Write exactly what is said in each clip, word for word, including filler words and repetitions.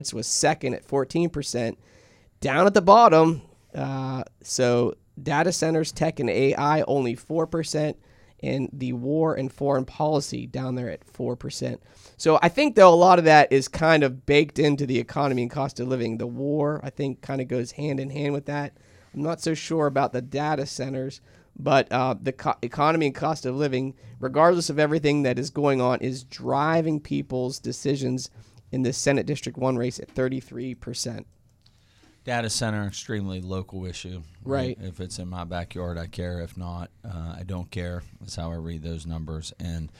was second at fourteen percent. Down at the bottom, uh, so data centers, tech, and A I only four percent, and the war and foreign policy down there at four percent. So I think, though, a lot of that is kind of baked into the economy and cost of living. The war, I think, kind of goes hand in hand with that. I'm not so sure about the data centers, but uh, the co- economy and cost of living, regardless of everything that is going on, is driving people's decisions in the Senate District one race at thirty-three percent. Data center, extremely local issue. Right. If it's in my backyard, I care. If not, uh, I don't care. That's how I read those numbers. And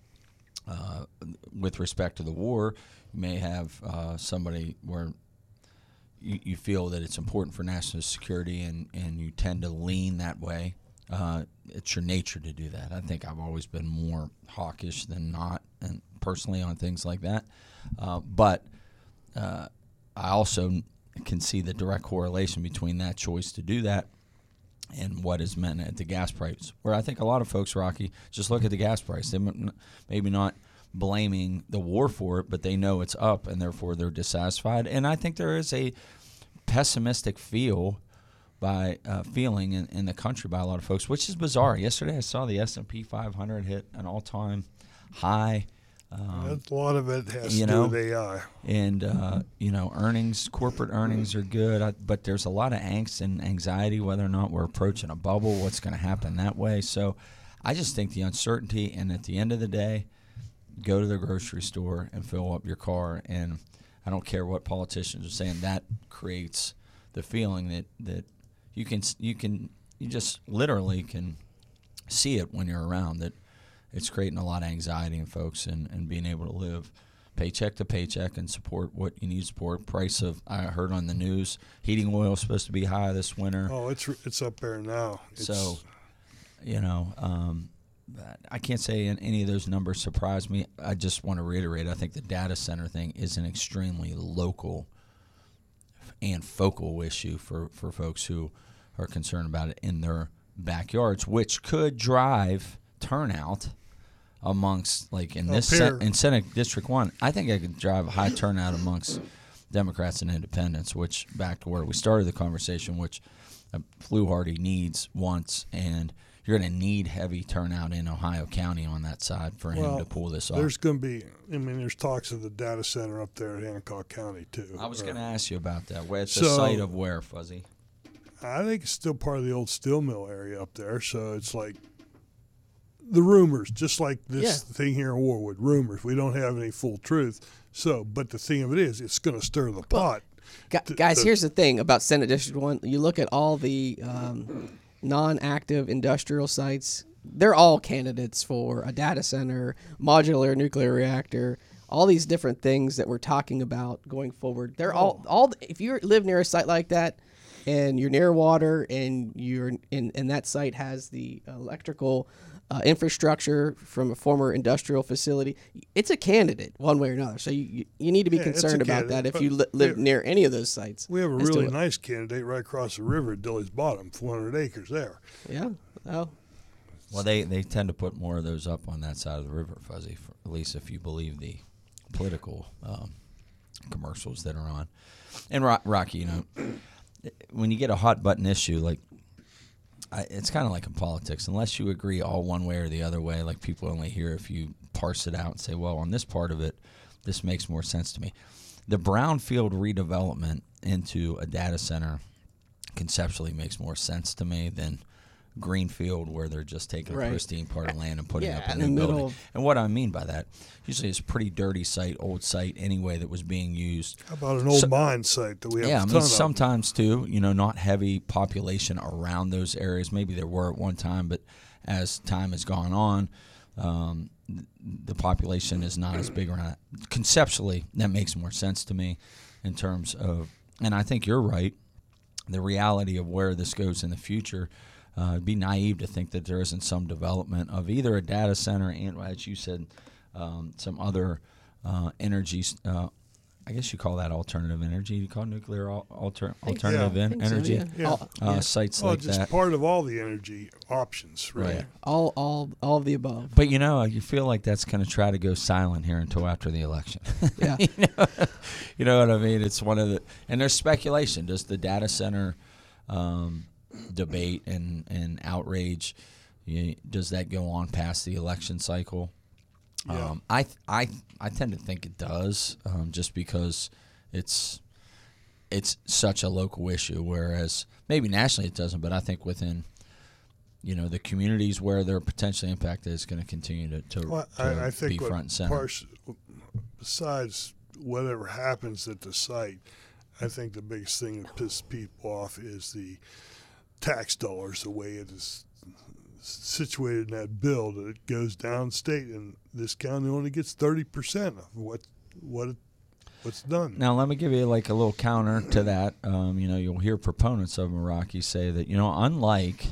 uh, with respect to the war, you may have uh, somebody where you, you feel that it's important for national security and, and you tend to lean that way. Uh, it's your nature to do that. I think I've always been more hawkish than not, and personally on things like that. Uh, but uh, I also can see the direct correlation between that choice to do that and what is meant at the gas price. Where I think a lot of folks, Rocky, just look at the gas price. They maybe not blaming the war for it, but they know it's up, and therefore they're dissatisfied. And I think there is a pessimistic feel by uh, feeling in, in the country by a lot of folks, which is bizarre. Yesterday I saw the S and P five hundred hit an all-time high. Um, a lot of it has you to know, do with A I. And, uh, you know, earnings, corporate earnings are good, I, but there's a lot of angst and anxiety whether or not we're approaching a bubble, what's going to happen that way. So I just think the uncertainty, and at the end of the day, go to the grocery store and fill up your car. And I don't care what politicians are saying, that creates the feeling that, that you can, you can, you just literally can see it when you're around, that it's creating a lot of anxiety in folks, and, and being able to live paycheck to paycheck and support what you need to support. Price of, I heard on the news, heating oil is supposed to be high this winter. Oh, it's it's up there now. It's, so, you know, um, I can't say any of those numbers surprise me. I just want to reiterate, I think the data center thing is an extremely local and focal issue for, for folks who are concerned about it in their backyards, which could drive turnout amongst, like in this sen- in Senate District one, I think I could drive a high turnout amongst Democrats and independents, which, back to where we started the conversation, which uh, Fluharty needs, wants, and you're going to need heavy turnout in Ohio County on that side for him well, to pull this off. There's going to be, I mean, there's talks of the data center up there at Hancock County, too. I was or, going to ask you about that. Where it's so, the site of where, Fuzzy? I think it's still part of the old steel mill area up there, so it's like the rumors, just like this Yeah. thing here in Warwood, rumors. We don't have any full truth. So, but the thing of it is, it's going to stir the pot. Gu- to- Guys, to- here's the thing about Senate District one. You look at all the um, non-active industrial sites. They're all candidates for a data center, modular nuclear reactor, all these different things that we're talking about going forward. They're all, all. If you live near a site like that and you're near water and you're in, and that site has the electrical Uh, infrastructure from a former industrial facility, it's a candidate one way or another. So you you need to be Yeah, it's a concerned about candidate, that if but you li- live we- near any of those sites. we have a as to really what- nice candidate right across the river at Dilly's Bottom, four hundred acres there. Yeah. Oh. Well, they, they tend to put more of those up on that side of the river, Fuzzy, for, at least if you believe the political um, commercials that are on. And, Ro- Rocky, you know, when you get a hot button issue, like, I, it's kind of like in politics. Unless you agree all one way or the other way, like people only hear if you parse it out and say, well, on this part of it, this makes more sense to me. The brownfield redevelopment into a data center conceptually makes more sense to me than greenfield, where they're just taking Right. a pristine part of land and putting Yeah, up a in new the middle building. of- And what I mean by that, usually it's a pretty dirty site, old site anyway, that was being used. How about an old So- mine site that we have Yeah, a I ton mean, of? sometimes too, you know, not heavy population around those areas. Maybe there were at one time, but as time has gone on, um, the population is not as big around it. Conceptually, that makes more sense to me in terms of, and I think you're right, the reality of where this goes in the future. Uh, it'd be naive to think that there isn't some development of either a data center and, as you said, um, some other uh, energy uh, I guess you call that alternative energy. You call nuclear al- alter, think so. alternative Yeah. en- I think so, energy. yeah. Yeah. All, Uh, yeah. Sites Well, like just that. part of all the energy options, right? Right. all, all, all of the above. But you know, you feel like that's going to try to go silent here until after the election. Yeah. you, know, you know what I mean? It's one of the, and there's speculation. Does the data center um, debate and, and outrage, you, does that go on past the election cycle? Yeah. Um, I, I, I tend to think it does, um, just because it's it's such a local issue. Whereas maybe nationally it doesn't, but I think within, you know, the communities where they're potentially impacted, it's going to continue to, to, Well, to I, I think be what front and center. Pars- besides whatever happens at the site, I think the biggest thing that pisses people off is the tax dollars, the way it is situated in that bill, that it goes downstate, and this county only gets thirty percent of what what it, what's done. Now, let me give you like a little counter to that. Um, you know, you'll hear proponents of Meraki say that, you know, unlike,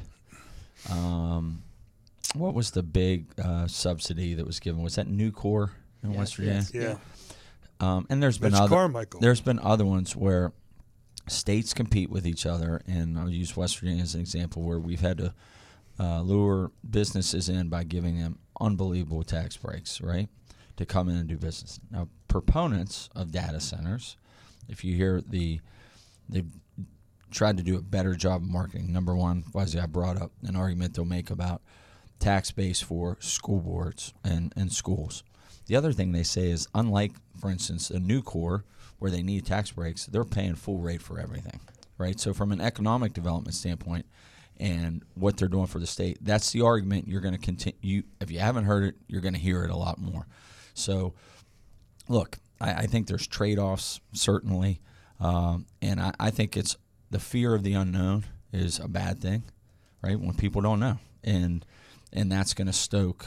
um, what was the big uh, subsidy that was given? Was that Nucor in Yes, West Virginia? yes. Yeah, Um, and there's been Mitch other Carmichael. there's been other ones where states compete with each other, and I'll use West Virginia as an example where we've had to uh, lure businesses in by giving them unbelievable tax breaks, right, to come in and do business. Now, proponents of data centers, if you hear the they've tried to do a better job of marketing. Number one, Wesley, I brought up an argument they'll make about tax base for school boards and, and schools. The other thing they say is, unlike, for instance, a Nucor, where they need tax breaks, they're paying full rate for everything, right? So from an economic development standpoint and what they're doing for the state, that's the argument you're going to continue. If you haven't heard it, you're going to hear it a lot more. So, look, I, I think there's trade-offs, certainly, um, and I, I think it's the fear of the unknown is a bad thing, right, when people don't know. And, and that's going to stoke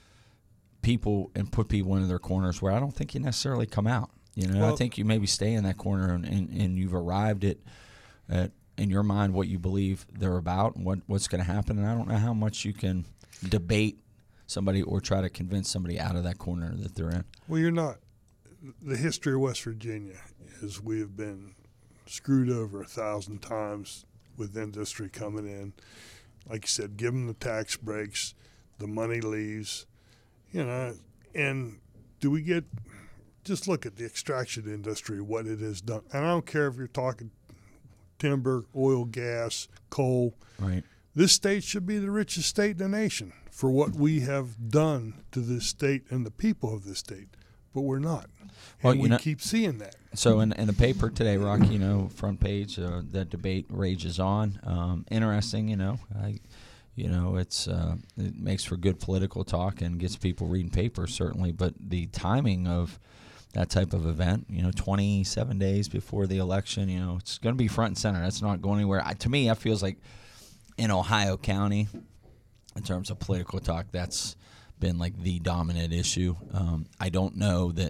people and put people into their corners where I don't think you necessarily come out. You know, Well, I think you maybe stay in that corner and, and, and you've arrived at, at, in your mind, what you believe they're about and what, what's going to happen. And I don't know how much you can debate somebody or try to convince somebody out of that corner that they're in. Well, you're not. The history of West Virginia is we have been screwed over a thousand times with industry coming in. Like you said, give them the tax breaks, the money leaves, you know, and do we get, just look at the extraction industry, what it has done. And I don't care if you're talking timber, oil, gas, coal. Right. This state should be the richest state in the nation for what we have done to this state and the people of this state, but we're not. Well, And you we know- keep seeing that. So in, in the paper today, Rocky, you know, front page, uh, that debate rages on. Um, interesting, you know. I, you know, it's uh, it makes for good political talk and gets people reading papers, certainly. But the timing of that type of event, you know, twenty-seven days before the election, you know, it's going to be front and center. That's not going anywhere. I, to me, that feels like in Ohio County, in terms of political talk, that's been like the dominant issue. Um, I don't know that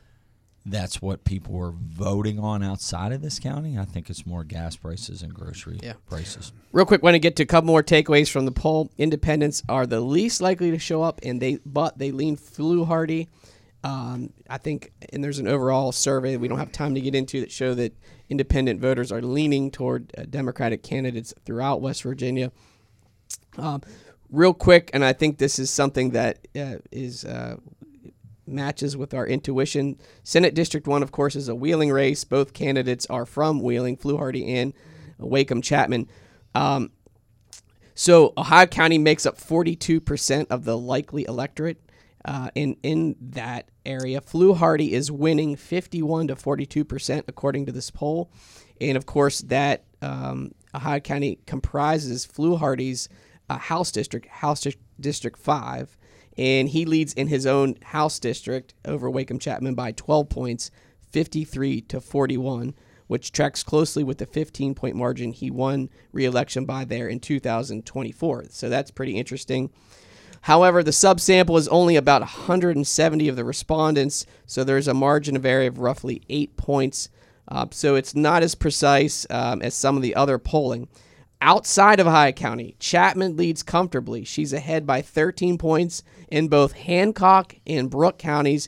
that's what people were voting on outside of this county. I think it's more gas prices and grocery Yeah. prices. Real quick, want to get to a couple more takeaways from the poll. Independents are the least likely to show up, and they but they lean Fluharty. Um, I think, and there's an overall survey we don't have time to get into that show that independent voters are leaning toward uh, Democratic candidates throughout West Virginia. Um, real quick, and I think this is something that uh, is uh, matches with our intuition. Senate District one, of course, is a Wheeling race. Both candidates are from Wheeling, Fluharty and Wacom Chapman. Um, so Ohio County makes up forty-two percent of the likely electorate. Uh, in in that area, Fluharty is winning fifty-one to forty-two percent according to this poll, and of course that um, Ohio County comprises Fluharty's uh, House district, House Dis- District five, and he leads in his own House district over Wacom Chapman by twelve points, fifty-three to forty-one, which tracks closely with the fifteen point margin he won re-election by there in two thousand twenty-four. So that's pretty interesting. However, the subsample is only about one hundred seventy of the respondents, so there's a margin of error of roughly eight points. Uh, so it's not as precise um, as some of the other polling. Outside of Ohio County, Chapman leads comfortably. She's ahead by thirteen points in both Hancock and Brooke counties,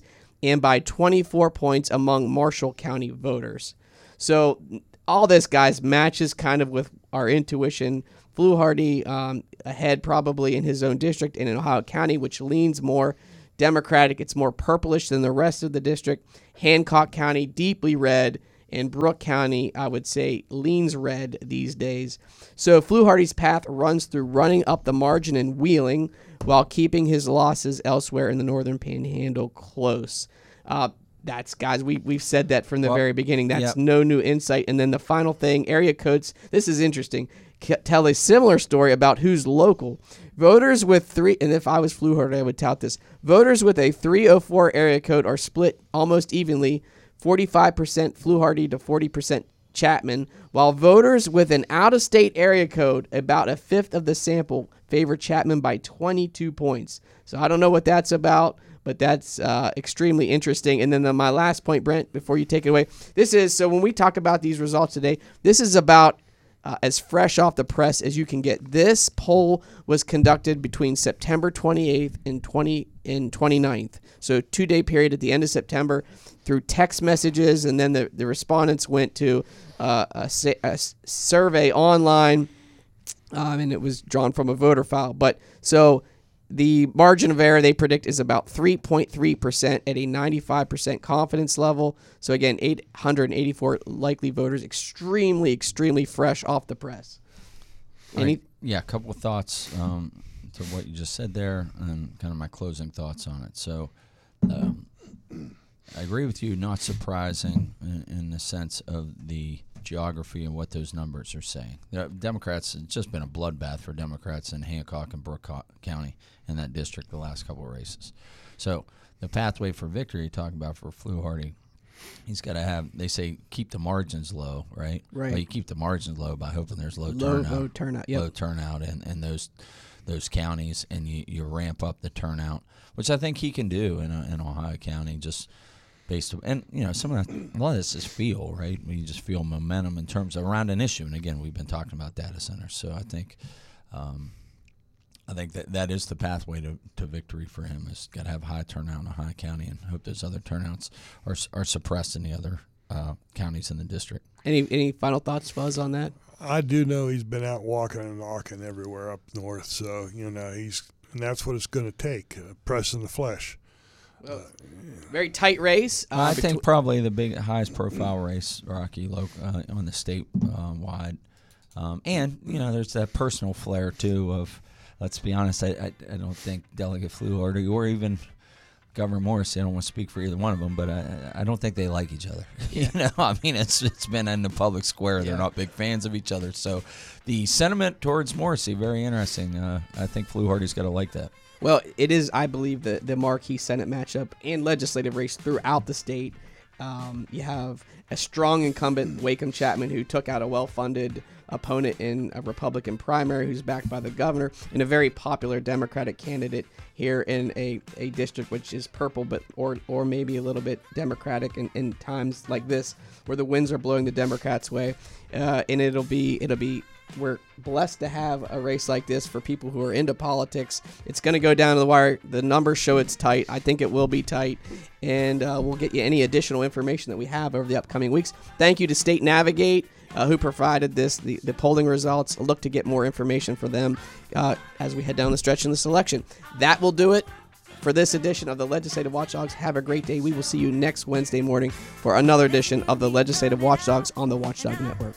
and by twenty-four points among Marshall County voters. So all this, guys, matches kind of with our intuition. Fluharty um, ahead probably in his own district and in Ohio County, which leans more Democratic. It's more purplish than the rest of the district. Hancock County, deeply red, and Brooke County, I would say, leans red these days. So Fluharty's path runs through running up the margin and Wheeling while keeping his losses elsewhere in the Northern Panhandle close. Uh, that's, guys, we, we've said that from the well, very beginning. That's yep. no new insight. And then the final thing, area codes. This is interesting. Tell a similar story about who's local. Voters with three, and if I was Fluharty, I would tout this. Voters with a three oh four area code are split almost evenly, forty-five percent Fluharty to forty percent Chapman, while voters with an out-of-state area code, about a fifth of the sample, favor Chapman by twenty-two points. So I don't know what that's about, but that's uh, extremely interesting. And then the, my last point, Brent, before you take it away, this is, so when we talk about these results today, this is about Uh, as fresh off the press as you can get. This poll was conducted between September twenty-eighth and twenty and twenty-ninth. So two-day period at the end of September through text messages, and then the, the respondents went to uh, a, a survey online, um, and it was drawn from a voter file. But so the margin of error they predict is about three point three percent at a ninety-five percent confidence level. So again, eight hundred eighty-four likely voters, extremely, extremely fresh off the press. Any? Right. Yeah, a couple of thoughts um, to what you just said there, and kind of my closing thoughts on it. So um, I agree with you, not surprising in, in the sense of the geography and what those numbers are saying. The Democrats, it's just been a bloodbath for Democrats in Hancock and Brooke County in that district the last couple of races. So the pathway for victory, you talk about for Fluharty, he's got to have, they say, keep the margins low, right? Right. Well, you keep the margins low by hoping there's low, Low, turnout. low turnout, yep. Low turnout in, in those those counties, and you, you ramp up the turnout, which I think he can do in, in Ohio County, just based on, and you know, some of that, a lot of this is feel, right? You just feel momentum in terms of around an issue, and again, we've been talking about data centers, so I think, um, I think that that is the pathway to, to victory for him. Is got to have high turnout in Ohio County, and hope those other turnouts are are suppressed in the other uh, counties in the district. Any any final thoughts, Fuzz, on that? I do know he's been out walking and walking everywhere up north, so you know he's, and that's what it's going to take, uh, pressing the flesh. Well, uh, very tight race. Uh, I think probably the big highest profile race, Rocky, local, uh, on the state uh, wide, um, and you know there's that personal flair too of. Let's be honest, I, I, I don't think Delegate Fluharty or even Governor Morrissey, I don't want to speak for either one of them, but I, I don't think they like each other. Yeah. You know, I mean, it's it's been in the public square. They're yeah. not big fans of each other. So the sentiment towards Morrissey, very interesting. Uh, I think Fluharty's got to like that. Well, it is, I believe, the, the marquee Senate matchup and legislative race throughout the state. Um, you have a strong incumbent, Wacom Chapman, who took out a well-funded opponent in a Republican primary who's backed by the governor, and a very popular Democratic candidate here in a, a district which is purple, but or or maybe a little bit Democratic in, in times like this where the winds are blowing the Democrats' way. Uh, and it'll be it'll be we're blessed to have a race like this for people who are into politics. It's going to go down to the wire. The numbers show it's tight. I think it will be tight, and uh, we'll get you any additional information that we have over the upcoming weeks. Thank you to State Navigate, uh, who provided this, the, the polling results. Look to get more information for them uh, as we head down the stretch in this election. That will do it for this edition of the Legislative Watchdogs. Have a great day. We will see you next Wednesday morning for another edition of the Legislative Watchdogs on the Watchdog Network.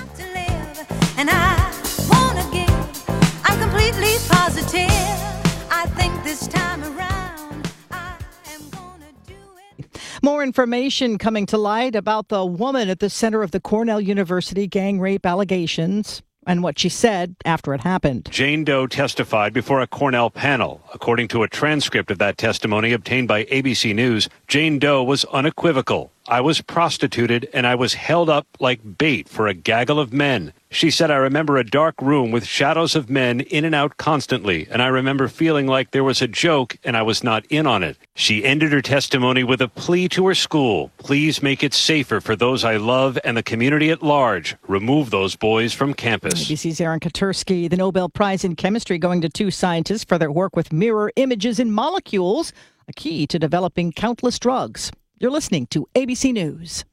And I wanna give, I'm completely positive. I think this time around, I am gonna do it. More information coming to light about the woman at the center of the Cornell University gang rape allegations and what she said after it happened. Jane Doe testified before a Cornell panel. According to a transcript of that testimony obtained by A B C News, Jane Doe was unequivocal. I was prostituted and I was held up like bait for a gaggle of men. She said, I remember a dark room with shadows of men in and out constantly, and I remember feeling like there was a joke and I was not in on it. She ended her testimony with a plea to her school. Please make it safer for those I love and the community at large. Remove those boys from campus. A B C's Aaron Katursky. The Nobel Prize in Chemistry going to two scientists for their work with mirror images in molecules. a key to developing countless drugs. You're listening to A B C News.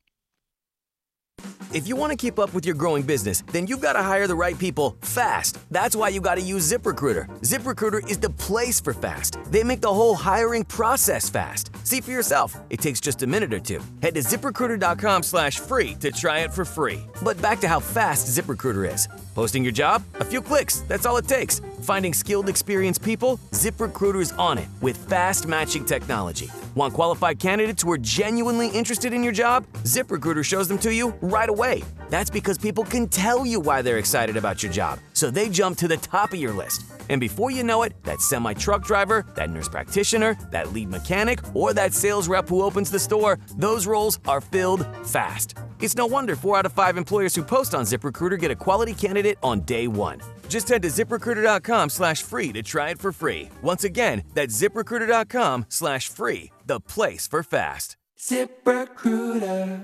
If you want to keep up with your growing business, then you've got to hire the right people fast. That's why you got to use ZipRecruiter. ZipRecruiter is the place for fast. They make the whole hiring process fast. See for yourself. It takes just a minute or two. Head to ZipRecruiter.com slash free to try it for free. But back to how fast ZipRecruiter is. Posting your job? A few clicks. That's all it takes. Finding skilled, experienced people? ZipRecruiter's on it with fast matching technology. Want qualified candidates who are genuinely interested in your job? ZipRecruiter shows them to you right away. That's because people can tell you why they're excited about your job, so they jump to the top of your list. And before you know it, that semi-truck driver, that nurse practitioner, that lead mechanic, or that sales rep who opens the store, those roles are filled fast. It's no wonder four out of five employers who post on ZipRecruiter get a quality candidate on day one. Just head to ZipRecruiter.com slash free to try it for free. Once again, that's ZipRecruiter.com slash free, the place for fast. ZipRecruiter.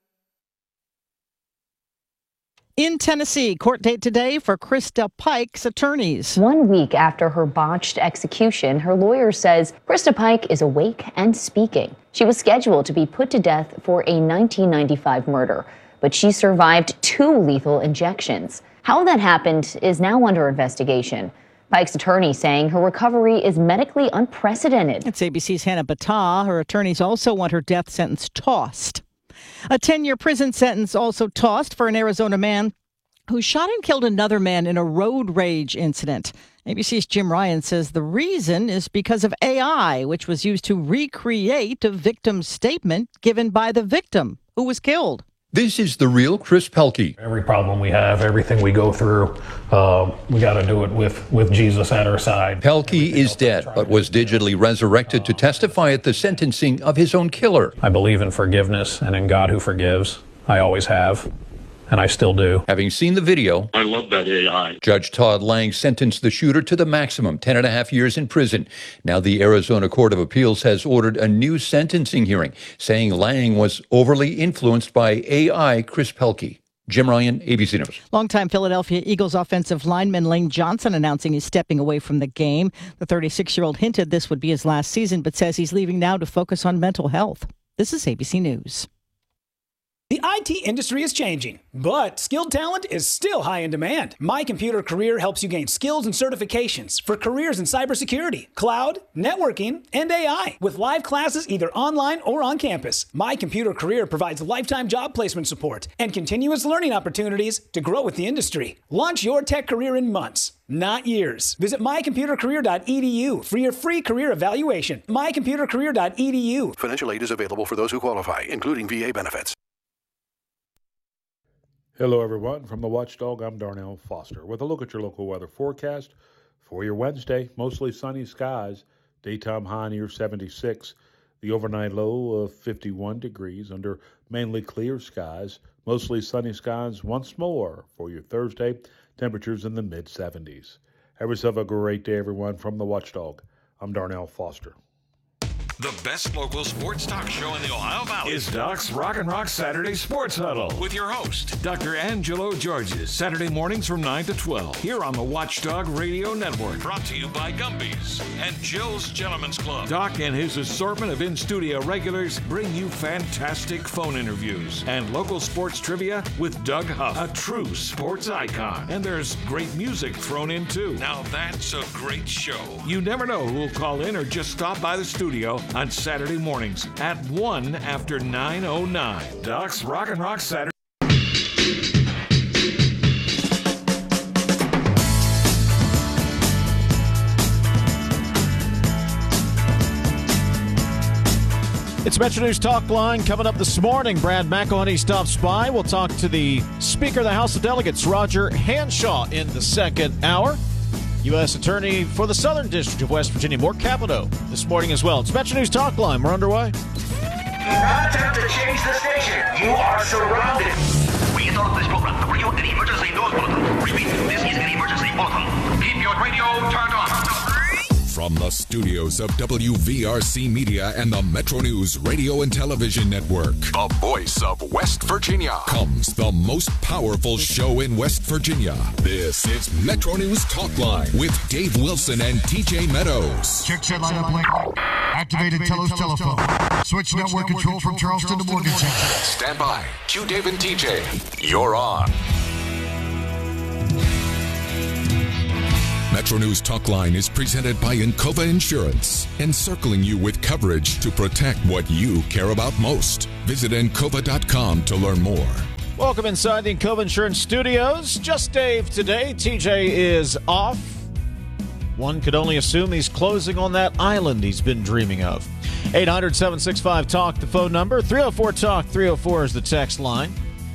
In Tennessee, court date today for Krista Pike's attorneys. One week after her botched execution, her lawyer says Krista Pike is awake and speaking. She was scheduled to be put to death for a nineteen ninety-five murder, but she survived two lethal injections. How that happened is now under investigation. Pike's attorney saying her recovery is medically unprecedented. It's A B C's Hannah Battah. Her attorneys also want her death sentence tossed. A ten-year prison sentence also tossed for an Arizona man who shot and killed another man in a road rage incident. A B C's Jim Ryan says the reason is because of A I, which was used to recreate a victim's statement given by the victim who was killed. This is the real Chris Pelkey. Every problem we have, everything we go through, uh, we got to do it with, with Jesus at our side. Pelkey is dead, but was digitally resurrected to testify at the sentencing of his own killer. I believe in forgiveness and in God who forgives. I always have, and I still do. Having seen the video, I love that A I. Judge Todd Lang sentenced the shooter to the maximum, ten and a half years in prison. Now the Arizona Court of Appeals has ordered a new sentencing hearing, saying Lang was overly influenced by A I Chris Pelkey. Jim Ryan, A B C News. Longtime Philadelphia Eagles offensive lineman Lane Johnson announcing he's stepping away from the game. The thirty-six-year-old hinted this would be his last season, but says he's leaving now to focus on mental health. This is A B C News. The I T industry is changing, but skilled talent is still high in demand. My Computer Career helps you gain skills and certifications for careers in cybersecurity, cloud, networking, and A I. With live classes either online or on campus, My Computer Career provides lifetime job placement support and continuous learning opportunities to grow with the industry. Launch your tech career in months, not years. Visit my computer career dot e d u for your free career evaluation. my computer career dot e d u. Financial aid is available for those who qualify, including V A benefits. Hello, everyone. From the Watchdog, I'm Darnell Foster with a look at your local weather forecast for your Wednesday. Mostly sunny skies, daytime high near seventy-six, the overnight low of fifty-one degrees under mainly clear skies. Mostly sunny skies once more for your Thursday, temperatures in the mid seventies. Have yourself a great day, everyone. From the Watchdog, I'm Darnell Foster. The best local sports talk show in the Ohio Valley is Doc's Rock and Rock Saturday Sports Huddle with your host, Doctor Angelo Georges, Saturday mornings from nine to twelve here on the Watchdog Radio Network. Brought to you by Gumby's and Joe's Gentlemen's Club. Doc and his assortment of in-studio regulars bring you fantastic phone interviews and local sports trivia with Doug Huff, a true sports icon. And there's great music thrown in too. Now that's a great show. You never know who will call in or just stop by the studio on Saturday mornings at one after nine oh nine. Doc's Rock and Rock Saturday. It's Metro News Talk Line coming up this morning. Brad McElhenney stops by. We'll talk to the Speaker of the House of Delegates, Roger Hanshaw, in the second hour. U S Attorney for the Southern District of West Virginia, Mark Capito, this morning as well. It's Metro News Talk Line. We're underway. Do not attempt to change the station. You are surrounded. We interrupt this program to bring you an emergency news bulletin. Repeat, this is an emergency bulletin. Keep your radio turned on. From the studios of W V R C Media and the Metro News Radio and Television Network, the voice of West Virginia, comes the most powerful show in West Virginia. This is Metro News Talk Line with Dave Wilson and T J Meadows. Check set line up link. Activated Telos telephone. Switch network control from Charleston to Morgantown. Stand by. Q Dave and T J. You're on. Metro News Talk Line is presented by Encova Insurance, encircling you with coverage to protect what you care about most. Visit encova dot com to learn more. Welcome inside the Encova Insurance Studios. Just Dave today. T J is off. One could only assume he's closing on that island he's been dreaming of. eight hundred, seven six five, talk, the phone number. three oh four, talk, three oh four is the text line.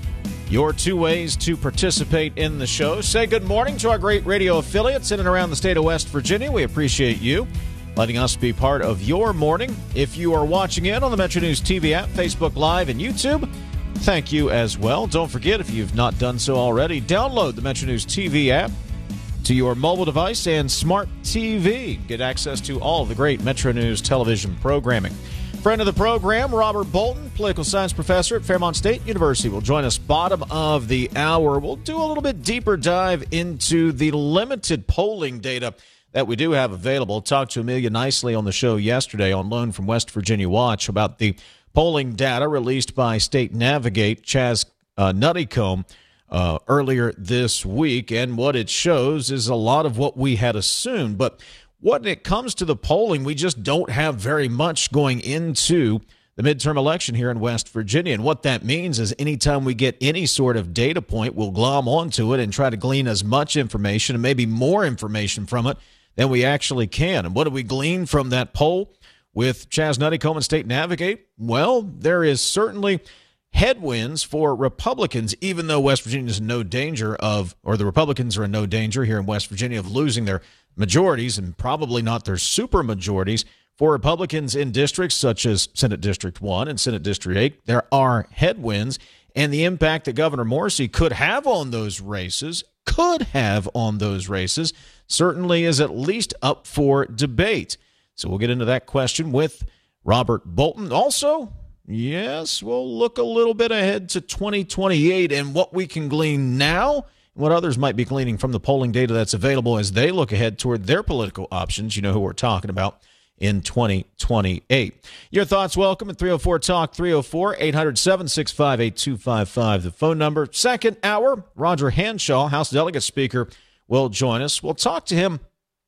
Your two ways to participate in the show. Say good morning to our great radio affiliates in and around the state of West Virginia. We appreciate you letting us be part of your morning. If you are watching in on the Metro News T V app, Facebook Live, and YouTube, thank you as well. Don't forget, if you've not done so already, download the Metro News T V app to your mobile device and smart T V. Get access to all of the great Metro News television programming. Friend of the program, Robert Bolton, political science professor at Fairmont State University, will join us bottom of the hour. We'll do a little bit deeper dive into the limited polling data that we do have available. Talked to Amelia Nicely on the show yesterday on loan from West Virginia Watch about the polling data released by State Navigate, Chaz uh, Nuttycombe, uh, earlier this week. And what it shows is a lot of what we had assumed. But when it comes to the polling, we just don't have very much going into the midterm election here in West Virginia. And what that means is anytime we get any sort of data point, we'll glom onto it and try to glean as much information and maybe more information from it than we actually can. And what do we glean from that poll with Chaz Nuttycombe and State Navigate? Well, there is certainly headwinds for Republicans, even though West Virginia is in no danger of, or the Republicans are in no danger here in West Virginia of losing their majorities and probably not their super majorities. For Republicans in districts such as Senate District one and Senate District eight, there are headwinds, and the impact that Governor Morrisey could have on those races, could have on those races, certainly is at least up for debate. So we'll get into that question with Robert Bolton. Also, yes, we'll look a little bit ahead to twenty twenty-eight and what we can glean now, what others might be gleaning from the polling data that's available as they look ahead toward their political options. You know who we're talking about in twenty twenty-eight. Your thoughts welcome at three oh four, talk, three oh four, eight hundred, seven six five, eight two five five, the phone number. Second hour, Roger Hanshaw, House Delegate Speaker, will join us. We'll talk to him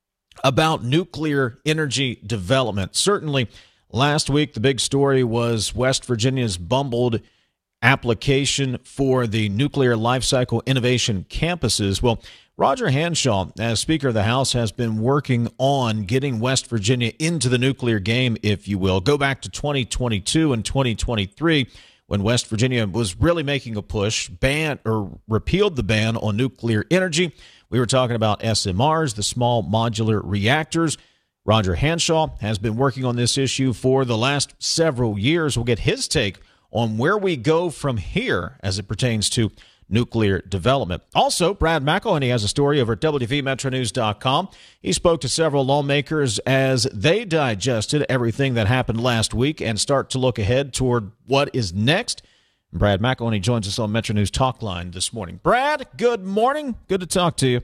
about nuclear energy development. Certainly, last week, the big story was West Virginia's bumbled application for the Nuclear Lifecycle Innovation Campuses. Well, Roger Hanshaw, as Speaker of the House, has been working on getting West Virginia into the nuclear game, if you will. Go back to twenty twenty-two and twenty twenty-three when West Virginia was really making a push, banned or repealed the ban on nuclear energy. We were talking about S M Rs, the small modular reactors. Roger Hanshaw has been working on this issue for the last several years. We'll get his take on where we go from here as it pertains to nuclear development. Also, Brad McElhenney has a story over at W V Metro News dot com. He spoke to several lawmakers as they digested everything that happened last week and start to look ahead toward what is next. Brad McElhenney joins us on Metro News Talk Line this morning. Brad, good morning. Good to talk to you.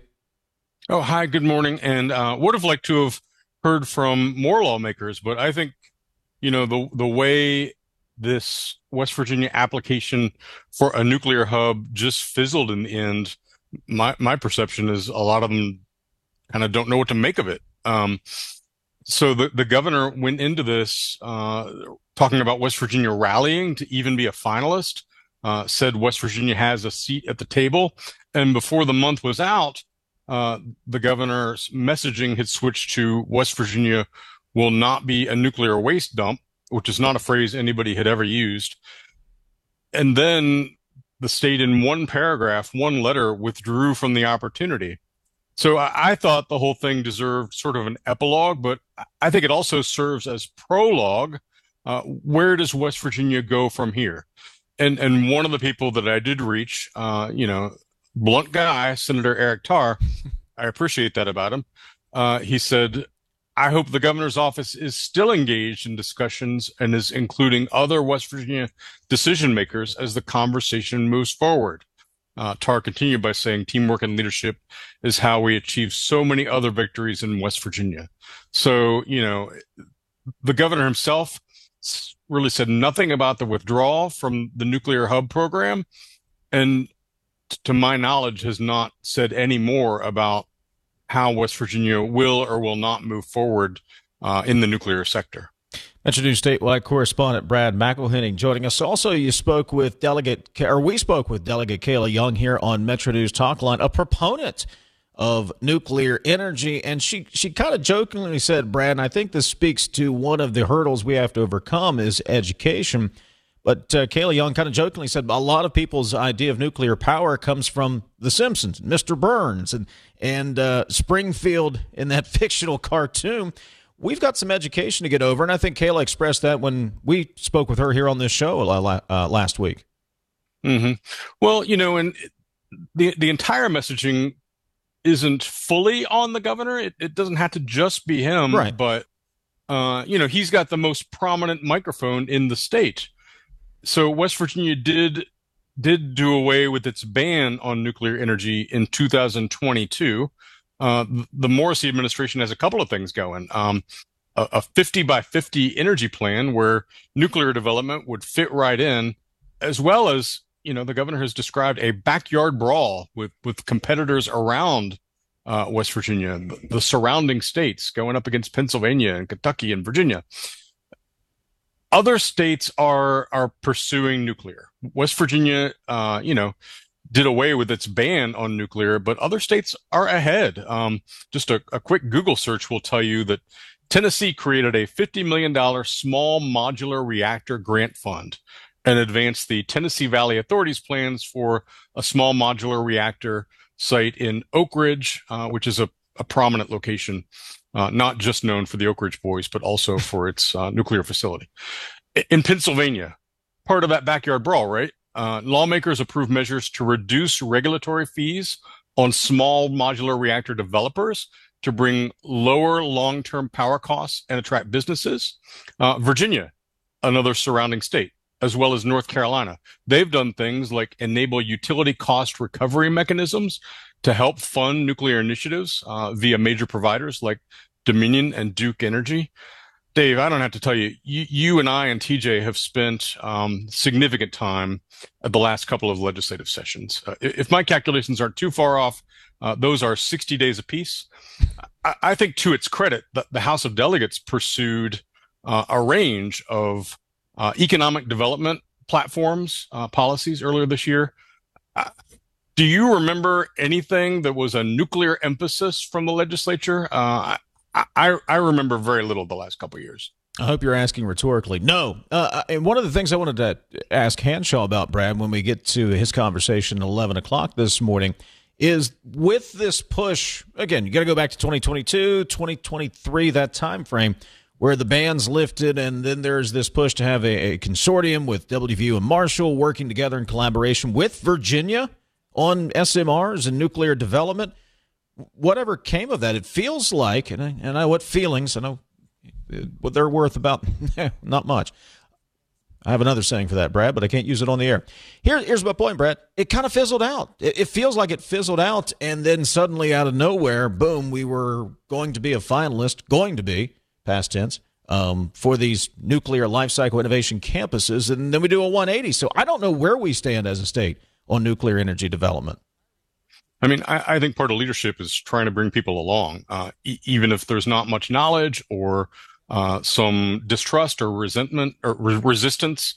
Oh, hi, good morning. And uh, would have liked to have heard from more lawmakers, but I think, you know, the the way this West Virginia application for a nuclear hub just fizzled in the end, my my perception is a lot of them kind of don't know what to make of it. Um, so the, the governor went into this uh, talking about West Virginia rallying to even be a finalist, uh, said West Virginia has a seat at the table. And before the month was out, uh, the governor's messaging had switched to West Virginia will not be a nuclear waste dump, which is not a phrase anybody had ever used. And then the state in one paragraph, one letter, withdrew from the opportunity. So I, I thought the whole thing deserved sort of an epilogue, but I think it also serves as prologue. Uh, where does West Virginia go from here? And and one of the people that I did reach, uh, you know, blunt guy, Senator Eric Tarr, I appreciate that about him. Uh, he said, I hope the governor's office is still engaged in discussions and is including other West Virginia decision makers as the conversation moves forward. Uh, Tarr continued by saying teamwork and leadership is how we achieve so many other victories in West Virginia. So, you know, the governor himself really said nothing about the withdrawal from the nuclear hub program, and to my knowledge has not said any more about how West Virginia will or will not move forward uh, in the nuclear sector. Metro News statewide correspondent Brad McElhenning joining us. Also, you spoke with Delegate, or we spoke with Delegate Kayla Young here on Metro News Talk Line, a proponent of nuclear energy, and she she kind of jokingly said, Brad, and I think this speaks to one of the hurdles we have to overcome is education. But uh, Kayla Young kind of jokingly said a lot of people's idea of nuclear power comes from The Simpsons, Mister Burns, and and uh, Springfield in that fictional cartoon. We've got some education to get over, and I think Kayla expressed that when we spoke with her here on this show uh, last week. Mm-hmm. Well, you know, and the the entire messaging isn't fully on the governor. It, it doesn't have to just be him, right? But uh, you know, he's got the most prominent microphone in the state. So West Virginia did did do away with its ban on nuclear energy in two thousand twenty-two. Uh, the Morrissey administration has a couple of things going. Um, a, a fifty by fifty energy plan where nuclear development would fit right in, as well as, you know, the governor has described a backyard brawl with, with competitors around uh, West Virginia, the, the surrounding states going up against Pennsylvania and Kentucky and Virginia. Other states are are pursuing nuclear. West Virginia, uh, you know, did away with its ban on nuclear, but other states are ahead. Um, just a, a quick Google search will tell you that Tennessee created a fifty million dollars small modular reactor grant fund and advanced the Tennessee Valley Authority's plans for a small modular reactor site in Oak Ridge, uh, which is a, a prominent location. Uh, not just known for the Oak Ridge Boys, but also for its uh, nuclear facility. In Pennsylvania, part of that backyard brawl, right? Uh, lawmakers approved measures to reduce regulatory fees on small modular reactor developers to bring lower long-term power costs and attract businesses. Uh, Virginia, another surrounding state, as well as North Carolina, they've done things like enable utility cost recovery mechanisms to help fund nuclear initiatives uh, via major providers like Dominion and Duke Energy. Dave, I don't have to tell you, you, you and I and T J have spent um, significant time at the last couple of legislative sessions. Uh, if my calculations aren't too far off, uh, those are sixty days apiece. I, I think to its credit, the, the House of Delegates pursued uh, a range of uh, economic development platforms, uh, policies earlier this year. Uh, Do you remember anything that was a nuclear emphasis from the legislature? Uh, I, I, I remember very little the last couple of years. I hope you're asking rhetorically. No. Uh, and one of the things I wanted to ask Hanshaw about, Brad, when we get to his conversation at eleven o'clock this morning, is with this push, again, you got to go back to twenty twenty-two, twenty twenty-three, that time frame, where the ban's lifted, and then there's this push to have a, a consortium with W V U and Marshall working together in collaboration with Virginia on S M Rs and nuclear development. Whatever came of that, it feels like, and I, and I know what feelings, I know what they're worth about, not much. I have another saying for that, Brad, but I can't use it on the air. Here, here's my point, Brad. It kind of fizzled out. It, it feels like it fizzled out, and then suddenly out of nowhere, boom, we were going to be a finalist, going to be, past tense, um, for these nuclear life cycle innovation campuses, and then we do a one eighty. So I don't know where we stand as a state on nuclear energy development. I mean, I, I think part of leadership is trying to bring people along, uh, e- even if there's not much knowledge or uh, some distrust or resentment or re- resistance.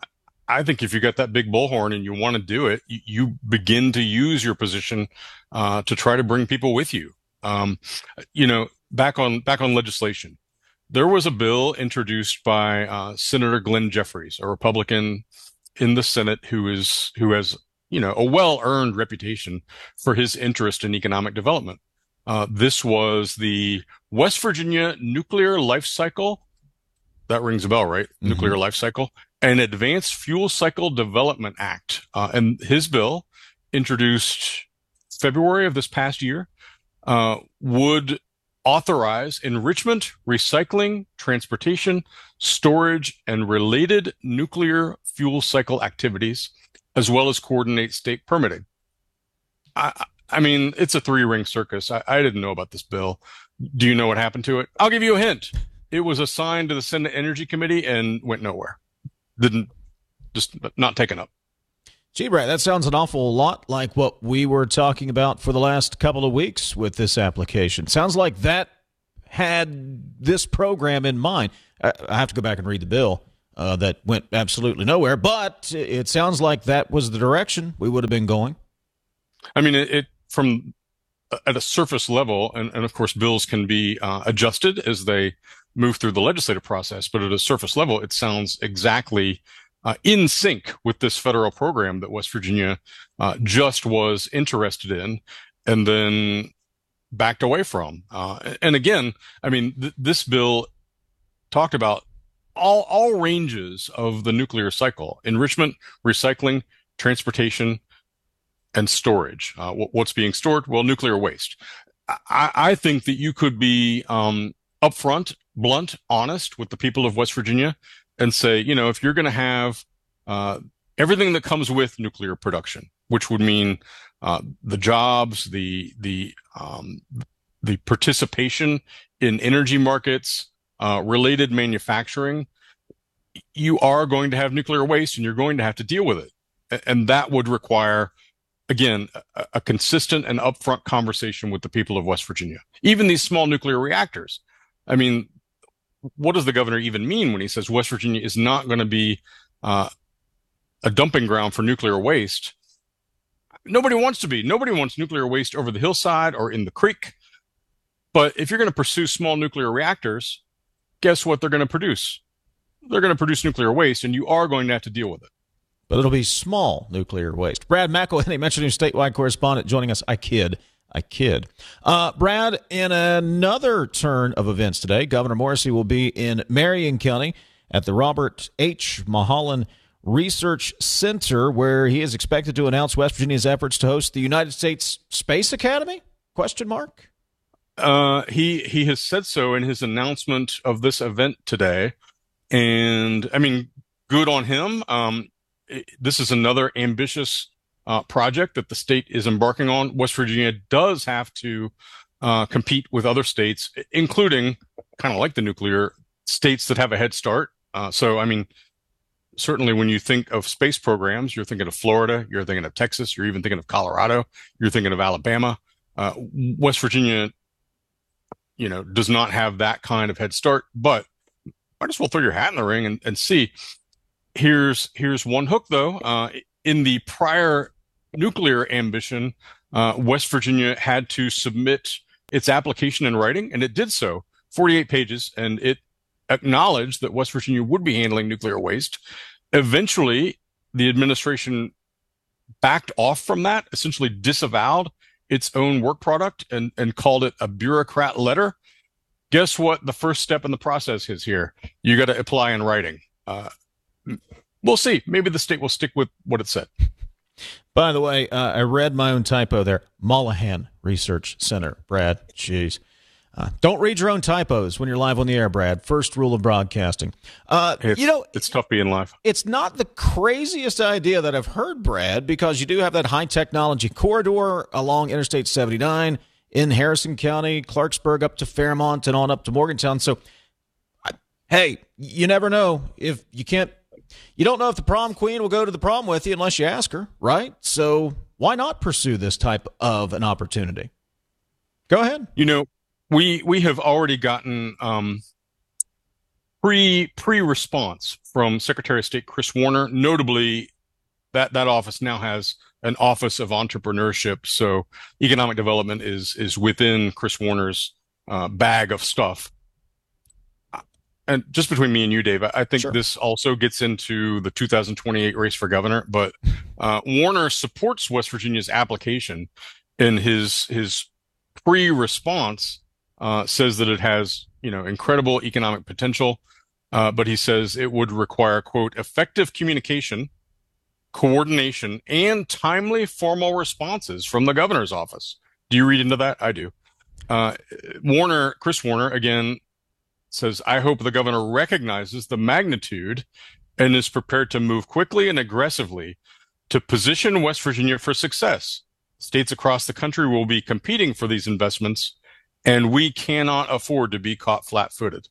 I think if you got that big bullhorn and you want to do it, you, you begin to use your position uh, to try to bring people with you. Um, you know, back on back on legislation, there was a bill introduced by uh, Senator Glenn Jeffries, a Republican in the Senate who is who has you know, a well-earned reputation for his interest in economic development. Uh, this was the West Virginia Nuclear Life Cycle. That rings a bell, right? Mm-hmm. Nuclear Life Cycle and Advanced Fuel Cycle Development Act. Uh, and his bill, introduced February of this past year, uh, would authorize enrichment, recycling, transportation, storage, and related nuclear fuel cycle activities, as well as coordinate state permitting. I, I mean, it's a three-ring circus. I, I didn't know about this bill. Do you know what happened to it? I'll give you a hint. It was assigned to the Senate Energy Committee and went nowhere. Didn't, just not taken up. Gee, Brad, that sounds an awful lot like what we were talking about for the last couple of weeks with this application. Sounds like that had this program in mind. I, I have to go back and read the bill. Uh, that went absolutely nowhere, but it sounds like that was the direction we would have been going. I mean, it, it from at a surface level, and, and of course, bills can be uh, adjusted as they move through the legislative process, but at a surface level, it sounds exactly Uh, in sync with this federal program that West Virginia uh, just was interested in and then backed away from. Uh, and again, I mean, th- this bill talked about all, all ranges of the nuclear cycle: enrichment, recycling, transportation, and storage. Uh, w- what's being stored? Well, nuclear waste. I, I think that you could be um, upfront, blunt, honest with the people of West Virginia and say, you know, if you're going to have uh, everything that comes with nuclear production, which would mean uh, the jobs, the the um, the participation in energy markets, uh, related manufacturing, you are going to have nuclear waste, and you're going to have to deal with it, and that would require, again, a, a consistent and upfront conversation with the people of West Virginia. Even these small nuclear reactors. I mean, what does the governor even mean when he says West Virginia is not going to be uh, a dumping ground for nuclear waste? Nobody wants to be. Nobody wants nuclear waste over the hillside or in the creek. But if you're going to pursue small nuclear reactors, guess what they're going to produce? They're going to produce nuclear waste, and you are going to have to deal with it. But it'll be small nuclear waste. Brad McElhenney, Metro News statewide correspondent, joining us. I kid. I kid. Uh, Brad, in another turn of events today, Governor Morrisey will be in Marion County at the Robert H. Mulholland Research Center, where he is expected to announce West Virginia's efforts to host the United States Space Academy? Question mark? Uh, he he has said so in his announcement of this event today, and I mean, good on him. Um, it, this is another ambitious Uh, project that the state is embarking on. West Virginia does have to uh, compete with other states, including, kind of like the nuclear, states that have a head start. Uh, so, I mean, certainly when you think of space programs, you're thinking of Florida, you're thinking of Texas, you're even thinking of Colorado, you're thinking of Alabama. Uh, West Virginia, you know, does not have that kind of head start, but might as well throw your hat in the ring and, and see. Here's here's one hook, though. Uh, in the prior nuclear ambition, uh, West Virginia had to submit its application in writing, and it did so, forty-eight pages, and it acknowledged that West Virginia would be handling nuclear waste. Eventually, the administration backed off from that, essentially disavowed its own work product and, and called it a bureaucrat letter. Guess what the first step in the process is here? You got to apply in writing. Uh, we'll see. Maybe the state will stick with what it said. By the way, uh, I read my own typo there. Mulholland Research Center, Brad. Jeez. Uh, don't read your own typos when you're live on the air, Brad. First rule of broadcasting. Uh, it's, you know, it's tough being live. It's not the craziest idea that I've heard, Brad, because you do have that high technology corridor along Interstate seventy-nine in Harrison County, Clarksburg up to Fairmont and on up to Morgantown. So, I, hey, you never know if you can't. You don't know if the prom queen will go to the prom with you unless you ask her, right? So why not pursue this type of an opportunity? Go ahead. You know, we we have already gotten um, pre pre response from Secretary of State Chris Warner. Notably, that that office now has an Office of Entrepreneurship, so economic development is is within Chris Warner's uh, bag of stuff. And just between me and you, Dave, I think sure. this also gets into the two thousand twenty-eight race for governor. But uh, Warner supports West Virginia's application, and his his pre-response uh, says that it has, you know, incredible economic potential. Uh, but he says it would require, quote, effective communication, coordination, and timely formal responses from the governor's office. Do you read into that? I do. Uh, Warner, Chris Warner, again, says, I hope the governor recognizes the magnitude and is prepared to move quickly and aggressively to position West Virginia for success. States across the country will be competing for these investments, and we cannot afford to be caught flat-footed.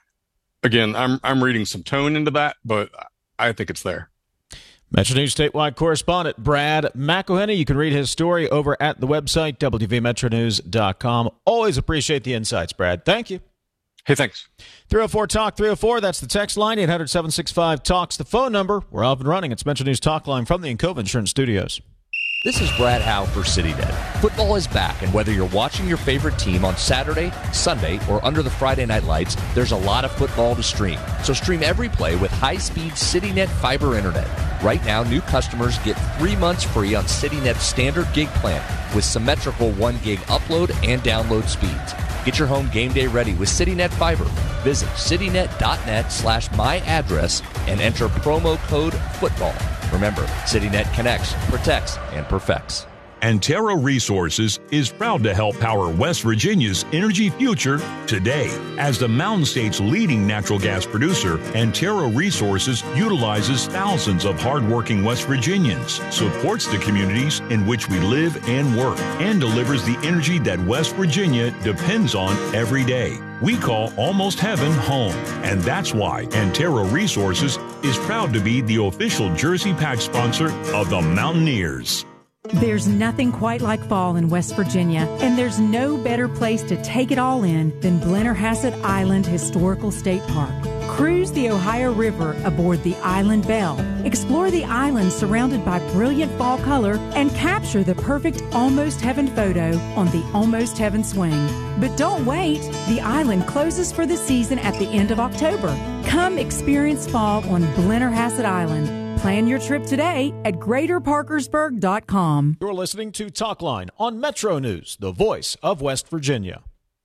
Again, I'm I'm reading some tone into that, but I think it's there. Metro News statewide correspondent Brad McElhenney. You can read his story over at the website, W V metro news dot com. Always appreciate the insights, Brad. Thank you. Hey, thanks. three oh four talk three oh four, that's the text line. eight hundred, seven six five, talks the phone number. We're up and running. It's Metro News Talk Line from the Encova Insurance Studios. This is Brad Howe for CityNet. Football is back, and whether you're watching your favorite team on Saturday, Sunday, or under the Friday night lights, there's a lot of football to stream. So stream every play with high-speed CityNet fiber internet. Right now, new customers get three months free on CityNet's standard gig plan with symmetrical one gig upload and download speeds. Get your home game day ready with CityNet Fiber. Visit citynet.net slash my address and enter promo code football. Remember, CityNet connects, protects, and perfects. Antero Resources is proud to help power West Virginia's energy future today. As the Mountain State's leading natural gas producer, Antero Resources utilizes thousands of hardworking West Virginians, supports the communities in which we live and work, and delivers the energy that West Virginia depends on every day. We call Almost Heaven home, and that's why Antero Resources is proud to be the official jersey patch sponsor of the Mountaineers. There's nothing quite like fall in West Virginia, and there's no better place to take it all in than Blennerhassett Island Historical State Park. Cruise the Ohio River aboard the Island Belle. Explore the island surrounded by brilliant fall color and capture the perfect Almost Heaven photo on the Almost Heaven swing. But don't wait. The island closes for the season at the end of October. Come experience fall on Blennerhassett Island. Plan your trip today at greater parkersburg dot com. You're listening to Talkline on Metro News, the voice of West Virginia.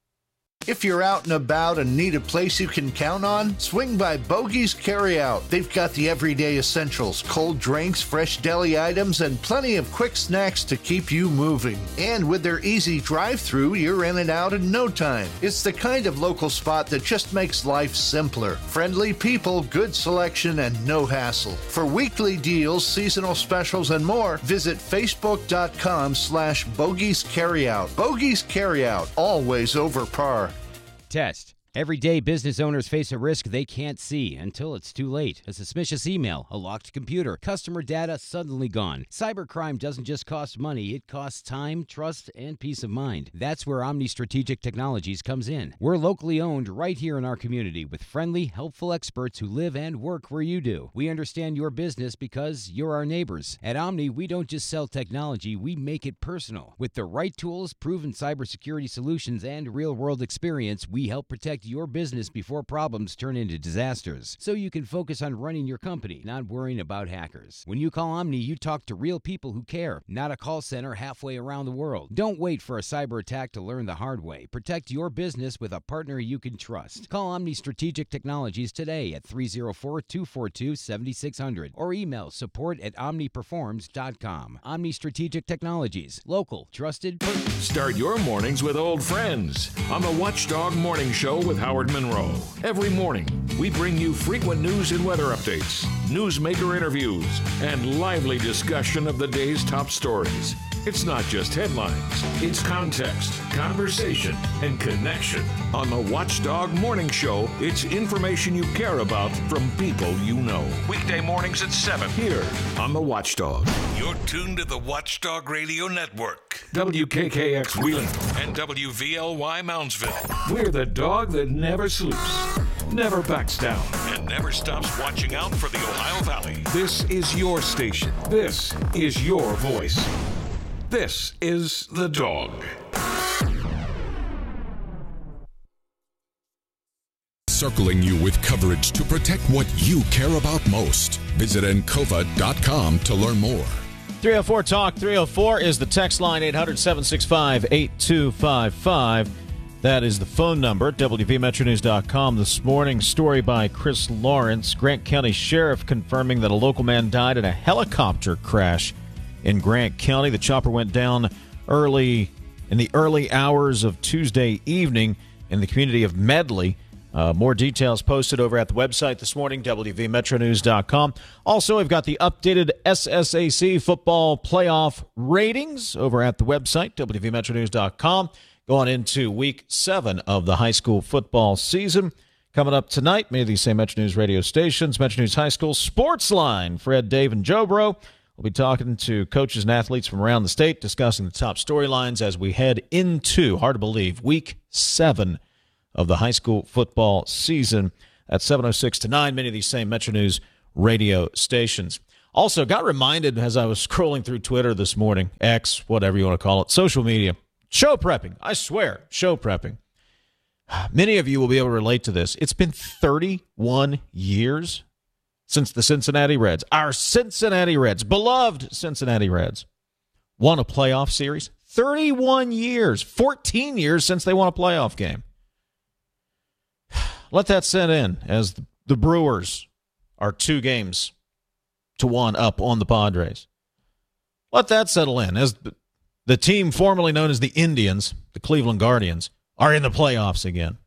If you're out and about and need a place you can count on, swing by Bogey's Carryout. They've got the everyday essentials, cold drinks, fresh deli items, and plenty of quick snacks to keep you moving. And with their easy drive-through, you're in and out in no time. It's the kind of local spot that just makes life simpler. Friendly people, good selection, and no hassle. For weekly deals, seasonal specials, and more, visit facebook.com slash Bogey's Carryout. Bogey's Carryout, always over par. Test. Every day, business owners face a risk they can't see until it's too late. A suspicious email, a locked computer, customer data suddenly gone. Cybercrime doesn't just cost money, it costs time, trust, and peace of mind. That's where Omni Strategic Technologies comes in. We're locally owned right here in our community with friendly, helpful experts who live and work where you do. We understand your business because you're our neighbors. At Omni, we don't just sell technology, we make it personal. With the right tools, proven cybersecurity solutions, and real-world experience, we help protect your business before problems turn into disasters, so you can focus on running your company, not worrying about hackers. When you call Omni, you talk to real people who care, not a call center halfway around the world. Don't wait for a cyber attack to learn the hard way. Protect your business with a partner you can trust. Call Omni Strategic Technologies today at three oh four, two four two, seven six zero zero or email support at omni performs dot com. Omni Strategic Technologies. Local, trusted. Start your mornings with old friends on the Watchdog Morning Show with Howard Monroe. Every morning, we bring you frequent news and weather updates, newsmaker interviews, and lively discussion of the day's top stories. It's not just headlines, it's context, conversation, and connection. On the Watchdog Morning Show, it's information you care about from people you know. Weekday mornings at seven here on the Watchdog. You're tuned to the Watchdog Radio Network. W K K X Wheeling and W V L Y Moundsville. We're the dog that never sleeps, never backs down, and never stops watching out for the Ohio Valley. This is your station. This is your voice. This is The Dog. Circling you with coverage to protect what you care about most. Visit Encova dot com to learn more. three oh four talk three oh four is the text line, eight hundred, seven six five, eight two five five. That is the phone number at W V metro news dot com. This morning, story by Chris Lawrence. Grant County Sheriff confirming that a local man died in a helicopter crash in Grant County. The chopper went down early in the early hours of Tuesday evening in the community of Medley. Uh, more details posted over at the website this morning, W V Metro News dot com. Also, we've got the updated S S A C football playoff ratings over at the website, W V Metro News dot com, going into week seven of the high school football season. Coming up tonight, many of these same Metro News radio stations, Metro News High School Sports Line. Fred, Dave, and Joe Bro will be talking to coaches and athletes from around the state, discussing the top storylines as we head into, hard to believe, week seven of the high school football season at seven oh six to nine, many of these same Metro News radio stations. Also, got reminded as I was scrolling through Twitter this morning, X, whatever you want to call it, social media, show prepping. I swear, show prepping. Many of you will be able to relate to this. It's been thirty-one years since the Cincinnati Reds, our Cincinnati Reds, beloved Cincinnati Reds, won a playoff series. thirty-one years, fourteen years since they won a playoff game. Let that set in as the Brewers are two games to one up on the Padres. Let that settle in as the team formerly known as the Indians, the Cleveland Guardians, are in the playoffs again.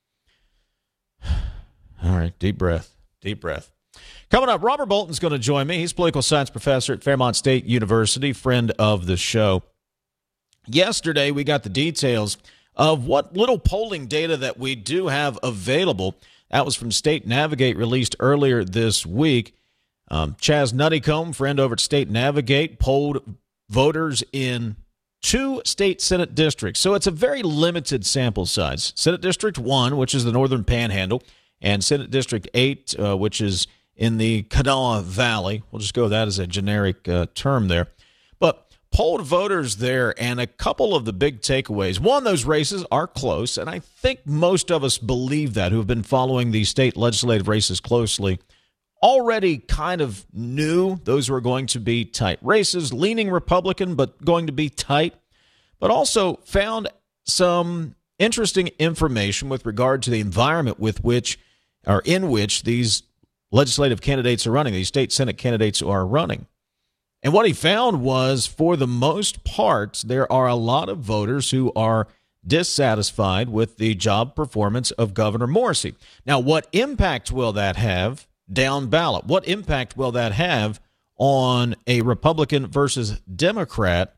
All right, deep breath, deep breath. Coming up, Robert Bolton's going to join me. He's a political science professor at Fairmont State University, friend of the show. Yesterday, we got the details of what little polling data that we do have available. That was from State Navigate, released earlier this week. Um, Chaz Nuttycombe, friend over at State Navigate, polled voters in two state Senate districts. So it's a very limited sample size. Senate District one, which is the Northern Panhandle, and Senate District eight, uh, which is in the Kanawha Valley. We'll just go with that as a generic uh, term there. But polled voters there, and a couple of the big takeaways. One, those races are close, and I think most of us believe that, who have been following the state legislative races closely, already kind of knew those were going to be tight races, leaning Republican, but going to be tight, but also found some interesting information with regard to the environment with which, or in which these legislative candidates are running, these state Senate candidates are running. And what he found was, for the most part, there are a lot of voters who are dissatisfied with the job performance of Governor Morrisey. Now, what impact will that have down ballot? What impact will that have on a Republican versus Democrat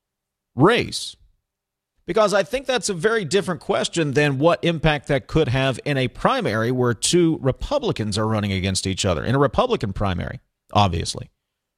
race? Because I think that's a very different question than what impact that could have in a primary where two Republicans are running against each other, in a Republican primary, obviously.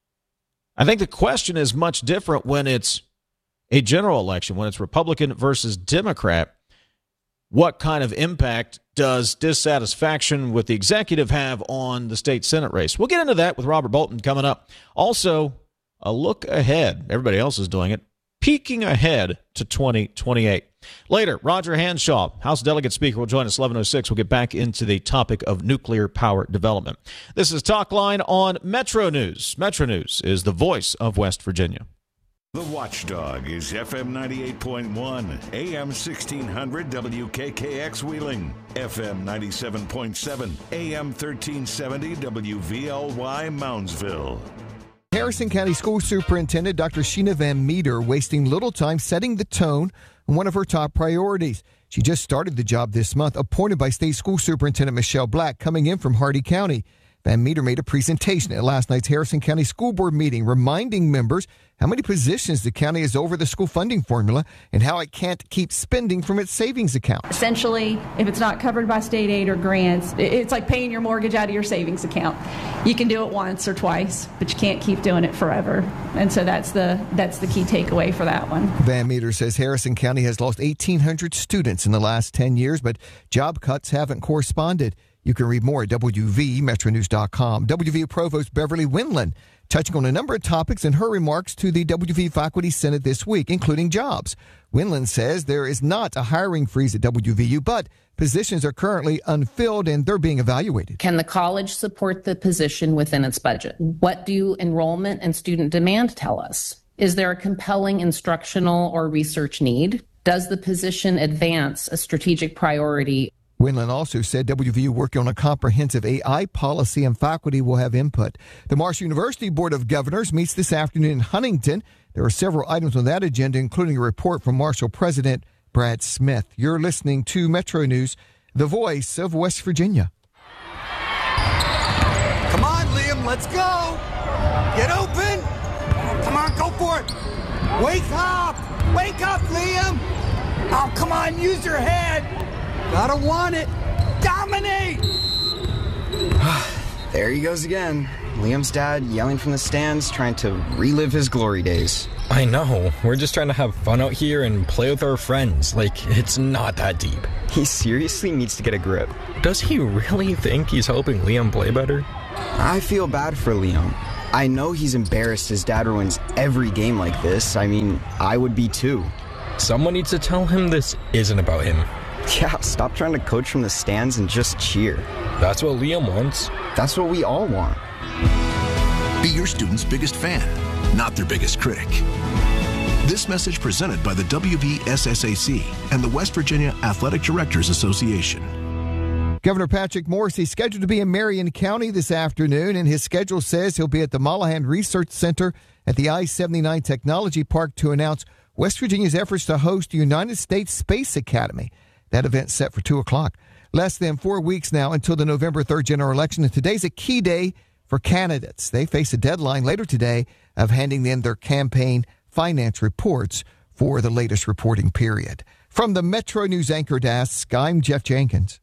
I think the question is much different when it's a general election, when it's Republican versus Democrat. What kind of impact does dissatisfaction with the executive have on the state Senate race? We'll get into that with Robert Bolton coming up. Also, a look ahead. Everybody else is doing it. Peeking ahead to twenty twenty-eight. Later, Roger Hanshaw, House Delegate Speaker, will join us eleven oh six. We'll get back into the topic of nuclear power development. This is Talk Line on Metro News. Metro News is the voice of West Virginia. The Watchdog is F M ninety-eight point one, A M sixteen hundred W K K X Wheeling, F M ninety-seven point seven, A M thirteen seventy W V L Y Moundsville. Harrison County School Superintendent Doctor Sheena Van Meter wasting little time setting the tone on one of her top priorities. She just started the job this month, appointed by State School Superintendent Michelle Black, coming in from Hardy County. Van Meter made a presentation at last night's Harrison County School Board meeting, reminding members how many positions the county has over the school funding formula and how it can't keep spending from its savings account. Essentially, if it's not covered by state aid or grants, it's like paying your mortgage out of your savings account. You can do it once or twice, but you can't keep doing it forever. And so that's the that's the key takeaway for that one. Van Meter says Harrison County has lost eighteen hundred students in the last ten years, but job cuts haven't corresponded. You can read more at W V Metro News dot com. W V Provost Beverly Winland touching on a number of topics in her remarks to the W V Faculty Senate this week, including jobs. Winland says there is not a hiring freeze at W V U, but positions are currently unfilled and they're being evaluated. Can the college support the position within its budget? What do enrollment and student demand tell us? Is there a compelling instructional or research need? Does the position advance a strategic priority? Winland also said W V U working on a comprehensive A I policy and faculty will have input. The Marshall University Board of Governors meets this afternoon in Huntington. There are several items on that agenda, including a report from Marshall President Brad Smith. You're listening to Metro News, the voice of West Virginia. Come on, Liam, let's go. Get open. Come on, go for it. Wake up. Wake up, Liam. Oh, come on, use your head. Gotta want it. Dominate. There he goes again. Liam's dad yelling from the stands, trying to relive his glory days. I know. We're just trying to have fun out here and play with our friends. Like, it's not that deep. He seriously needs to get a grip. Does he really think he's helping Liam play better? I feel bad for Liam. I know he's embarrassed his dad ruins every game like this. I mean, I would be too. Someone needs to tell him this isn't about him. Yeah, stop trying to coach from the stands and just cheer. That's what Liam wants. That's what we all want. Be your student's biggest fan, not their biggest critic. This message presented by the W V S S A C and the West Virginia Athletic Directors Association. Governor Patrick Morrisey is scheduled to be in Marion County this afternoon, and his schedule says he'll be at the Mollahan Research Center at the I seventy-nine Technology Park to announce West Virginia's efforts to host the United States Space Academy. That event's set for two o'clock. Less than four weeks now until the November third general election, and today's a key day for candidates. They face a deadline later today of handing in their campaign finance reports for the latest reporting period. From the Metro News Anchor Desk, I'm Jeff Jenkins.